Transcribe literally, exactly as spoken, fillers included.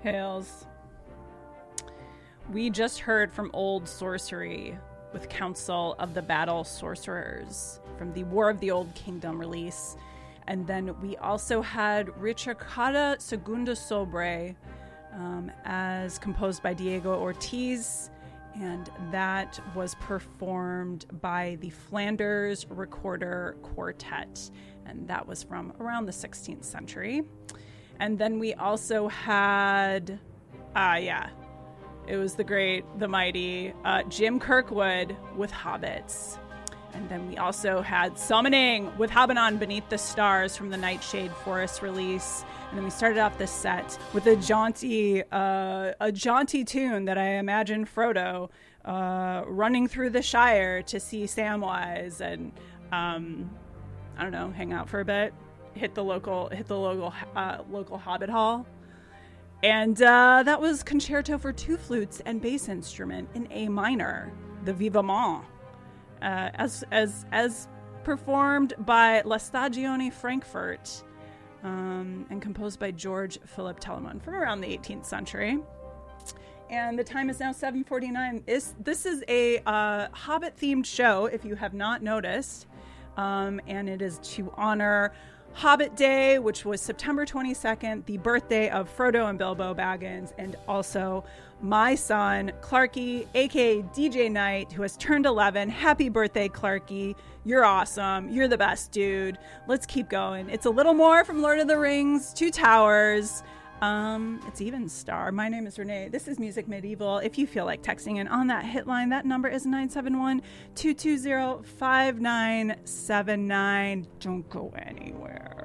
Hails. We just heard from Old Sorcery with Council of the Battle Sorcerers from the War of the Old Kingdom release. And then we also had Ricercata Segunda Sobre um, as composed by Diego Ortiz. And that was performed by the Flanders Recorder Quartet. And that was from around the sixteenth century. And then we also had, ah, uh, yeah, it was the great, the mighty uh, Jim Kirkwood with Hobbits. And then we also had Summoning with Habanon Beneath the Stars from the Nightshade Forest release. And then we started off this set with a jaunty, uh, a jaunty tune that I imagine Frodo uh, running through the Shire to see Samwise and, um, I don't know, hang out for a bit, hit the local, hit the local, uh, local Hobbit Hall. And uh, that was Concerto for Two Flutes and Bass Instrument in A minor, the Vivament, uh, as as as performed by La Stagione Frankfurt, um, and composed by George Philip Telemann from around the eighteenth century. And the time is now seven forty-nine. Is this is a uh, Hobbit-themed show, if you have not noticed, um, and it is to honor Hobbit Day, which was September twenty-second, the birthday of Frodo and Bilbo Baggins, and also my son, Clarky, aka D J Knight, who has turned eleven. Happy birthday, Clarky. You're awesome. You're the best, dude. Let's keep going. It's a little more from Lord of the Rings, Two Towers. Um, it's Even Star. My name is Renee. This is Music Medieval. If you feel like texting in on that hit line, that number is nine seven one, two two zero, five nine seven nine. Don't go anywhere.